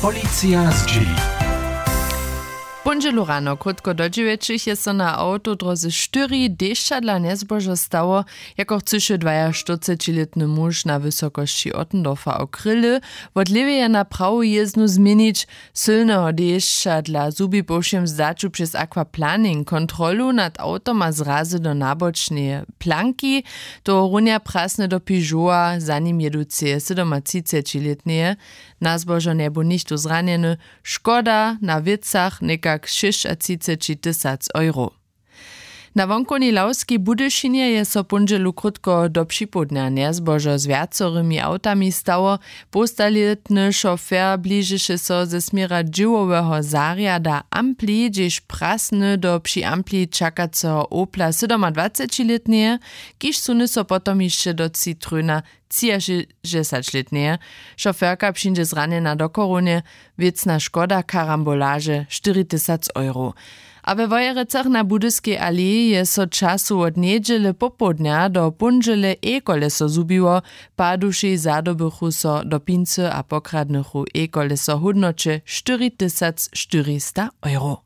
Policja z dzieli. Ponželu rano, krótko do 9 je so na autodroze 4 deščadla nezbožo stało, jako chcyše 42-letny muž na wysokości Ottendorfa okryly, wodliwie na prawo jezdnu zmienić silnego deščadla zubi powšiem zdaču przez aquaplaning kontrolu nad autom a zrazy do nabocznej planki, to runia prasne do Peugeota, za nim jeducie 37-letnie, na zbožo nebu nichtu zranjeny, škoda na vicach nekak 36 000 euro. Na wonkoni Lauskiej Budyšinie je so ponželu krótko do připodnia nezbožo z viacorymi autami stało, postaletny šofér bližiše so ze smiera džiwowego zariada ampli, gdzieś prasny do przy ampli čakaceho Opla 27-letnie, kiž suny so potom jeszcze do Citroena 63-letnie. Šoférka przyjdzie zranjena do korunie, wiecna škoda karambolaže 4 000 euro. A we Wojerecach na Budyskiej alei je so czasu od niedziele popodnia do ponžele e-koleso zubiło, paduši zadobychu so do pincy a pokradnychu e-koleso hodnoče 4400 euro.